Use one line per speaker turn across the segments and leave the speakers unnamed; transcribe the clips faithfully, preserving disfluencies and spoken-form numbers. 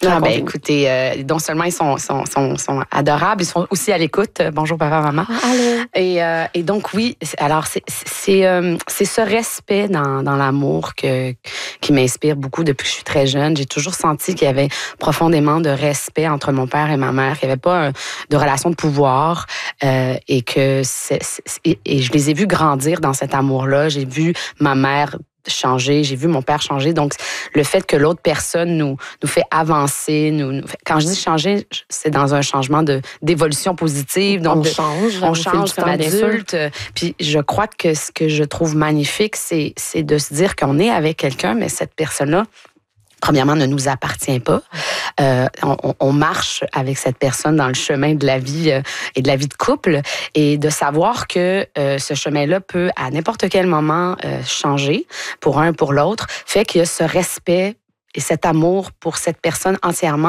Ah ben écoutez, euh, non seulement ils sont, sont, sont, sont adorables, ils sont aussi à l'écoute. Bonjour papa, maman.
Ah, allô.
Et, euh, et donc oui, alors c'est, c'est, euh, c'est ce respect dans, dans l'amour que, qui m'inspire beaucoup depuis que je suis très jeune. J'ai toujours senti qu'il y avait profondément de respect entre mon père et ma mère, qu'il n'y avait pas un, de relation de pouvoir euh, et que c'est, c'est, et, et je les ai vus grandir dans cet amour-là. J'ai vu ma mère changer, j'ai vu mon père changer. Donc, le fait que l'autre personne nous, nous fait avancer, nous, nous fait, quand je dis changer, c'est dans un changement de, d'évolution positive. Donc,
on
de,
change.
On change comme adulte. Puis, je crois que ce que je trouve magnifique, c'est, c'est de se dire qu'on est avec quelqu'un, mais cette personne-là, premièrement, ne nous appartient pas. Euh, on, on marche avec cette personne dans le chemin de la vie euh, et de la vie de couple, et de savoir que euh, ce chemin-là peut, à n'importe quel moment, euh, changer pour un, pour l'autre, fait qu'il y a ce respect et cet amour pour cette personne entièrement.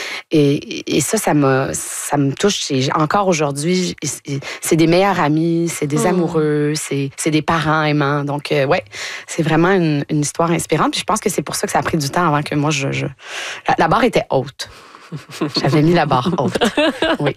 Et, et ça, ça me, ça me touche. Et encore aujourd'hui, c'est des meilleurs amis, c'est des mmh. amoureux, c'est, c'est des parents aimants. Donc, euh, ouais, c'est vraiment une, une histoire inspirante. Puis je pense que c'est pour ça que ça a pris du temps avant que moi, je... je... La, la barre était haute. J'avais mis la barre haute. Oui.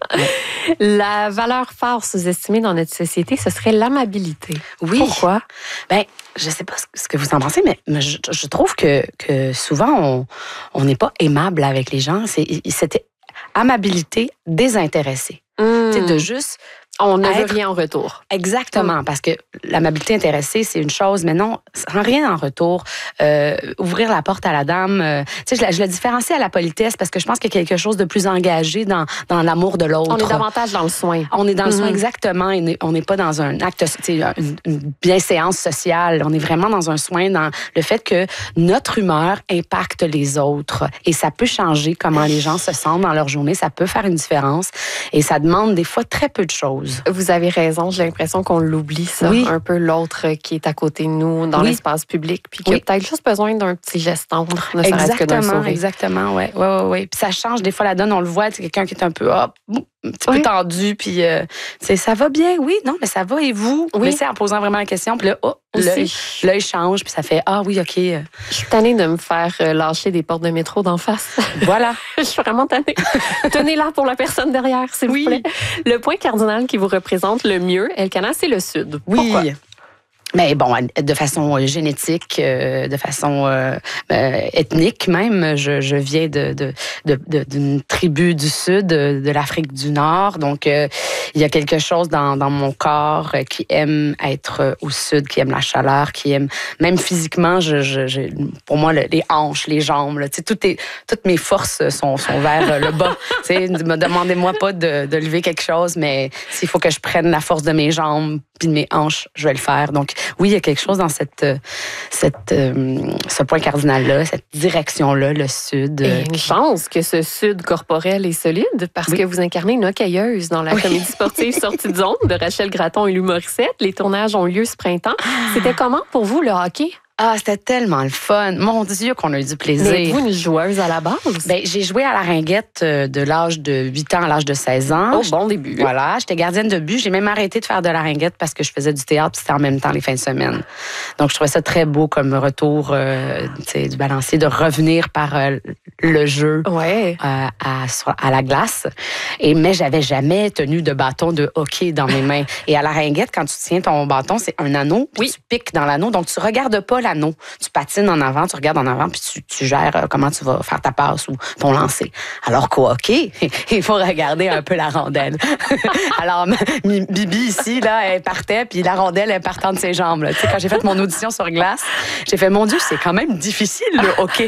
La valeur phare sous-estimée dans notre société, ce serait l'amabilité.
Oui.
Pourquoi?
Ben, je sais pas ce que vous en pensez, mais je, je trouve que, que souvent, on n'est pas aimable avec les gens. C'est, c'était amabilité désintéressée.
Mmh.
C'est de juste...
On ne veut
être...
rien en retour.
Exactement, mmh. parce que l'amabilité intéressée, c'est une chose, mais non, sans rien en retour. Euh, ouvrir la porte à la dame, euh, tu sais, je la, je la différencie à la politesse parce que je pense qu'il y a quelque chose de plus engagé dans, dans l'amour de l'autre.
On est davantage dans le soin.
On est dans le
mmh.
soin, exactement. Et on n'est pas dans un acte, tu sais, une, une bienséance sociale. On est vraiment dans un soin, dans le fait que notre humeur impacte les autres. Et ça peut changer comment les gens se sentent dans leur journée. Ça peut faire une différence. Et ça demande des fois très peu de choses.
Vous avez raison, j'ai l'impression qu'on l'oublie, ça.
Oui.
Un peu l'autre qui est à côté de nous, dans
oui.
l'espace public, puis qui
oui.
a peut-être juste besoin d'un petit geste tendre, ne serait-ce que d'un sourire.
Exactement, oui. Ouais, ouais, ouais. Puis ça change, des fois, la donne, on le voit, c'est quelqu'un qui est un peu, hop, un petit oui. peu tendu, puis euh, ça va bien, oui, non, mais ça va, et vous?
Oui.
Mais c'est en posant vraiment la question, puis là, oh, l'œil, l'œil change, puis ça fait, ah oui, OK.
Je suis tannée de me faire lâcher des portes de métro d'en face.
Voilà.
Je suis vraiment tannée. Tenez-la pour la personne derrière, s'il
oui.
vous plaît. Le point cardinal qui vous représente le mieux, Elkana, c'est le Sud.
Oui.
Pourquoi?
Mais bon, de façon génétique, euh, de façon euh, euh, ethnique même, je, je viens de, de, de, de, d'une tribu du Sud, de, de l'Afrique du Nord. Donc, euh, il y a quelque chose dans, dans mon corps qui aime être au Sud, qui aime la chaleur, qui aime... Même physiquement, je, je, je, pour moi, le, les hanches, les jambes, là, tout est, toutes mes forces sont, sont vers le bas. Ne demandez-moi pas de, de lever quelque chose, mais s'il faut que je prenne la force de mes jambes puis de mes hanches, je vais le faire. Donc, oui, il y a quelque chose dans cette, cette, euh, ce point cardinal-là, cette direction-là, le Sud.
Et une chance que ce Sud corporel est solide, parce oui. que vous incarnez une hockeyeuse dans la oui. comédie sportive Sortie de zone de Rachel Gratton et Lou Morissette. Les tournages ont lieu ce printemps. C'était comment pour vous, le hockey?
Ah, c'était tellement le fun. Mon Dieu, qu'on a eu du plaisir.
Mais êtes-vous une joueuse à la base?
Ben, j'ai joué à la ringuette de l'âge de huit ans à l'âge de seize ans.
Oh, bon début.
Voilà, j'étais gardienne de but. J'ai même arrêté de faire de la ringuette parce que je faisais du théâtre, puis c'était en même temps les fins de semaine. Donc, je trouvais ça très beau comme retour euh, du balancier, de revenir par euh, le jeu
ouais.
euh, à, à la glace. Et, mais j'avais jamais tenu de bâton de hockey dans mes mains. Et à la ringuette, quand tu tiens ton bâton, c'est un anneau, puis oui. tu piques dans l'anneau. Donc, tu regardes pas l'anneau. Tu patines en avant, tu regardes en avant, puis tu, tu gères euh, comment tu vas faire ta passe ou ton lancer. Alors qu'au hockey, il faut regarder un peu la rondelle. Alors, Bibi, ici, là, elle partait, puis la rondelle, elle partait de ses jambes. Là. Tu sais, quand j'ai fait mon audition sur glace, j'ai fait, mon Dieu, c'est quand même difficile, le hockey.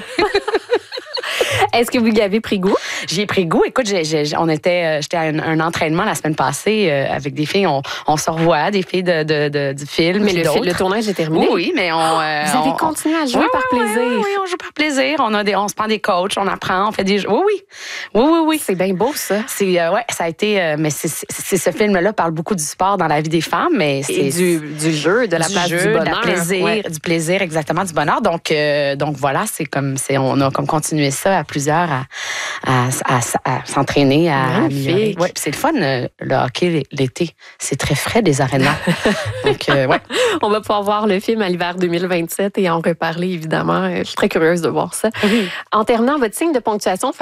Est-ce que vous y avez pris goût?
J'y ai pris goût. Écoute, j'ai, j'ai, on était, j'étais à un, un entraînement la semaine passée euh, avec des filles. On, on se revoit, des filles de, de, de, du film.
Mais le,
d'autres.
le tournage est terminé?
Oui, mais on... Euh,
vous avez
on,
continué à jouer
oui,
par
oui,
plaisir?
Oui, oui, on joue par plaisir. On, a des, on se prend des coachs, on apprend, on fait des... Oui, oui. Oui, oui, oui.
C'est bien beau, ça.
C'est, euh, ouais, ça a été... Euh, mais c'est, c'est, c'est, ce film-là parle beaucoup du sport dans la vie des femmes, mais c'est...
Et du, du jeu, de la
du
place
jeu,
du bonheur.
Du plaisir, ouais. du plaisir, exactement, du bonheur. Donc, euh, donc voilà, c'est comme... C'est, on a comme continué ça à plusieurs à, à, à, à, à s'entraîner, à améliorer. Ouais, c'est le fun, le hockey l'été. C'est très frais, des arénas. Donc, euh, ouais.
On va pouvoir voir le film à l'hiver deux mille vingt-sept et en reparler, évidemment. Je suis très curieuse de voir ça.
Oui.
En terminant, votre signe de ponctuation